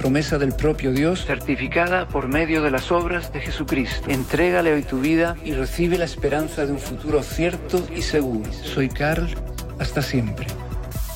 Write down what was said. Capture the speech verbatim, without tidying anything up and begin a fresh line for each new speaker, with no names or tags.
promesa del propio Dios, certificada por medio de las obras de Jesucristo. Entrégale hoy tu vida y recibe la esperanza de un futuro cierto y seguro. Soy Carl, hasta siempre.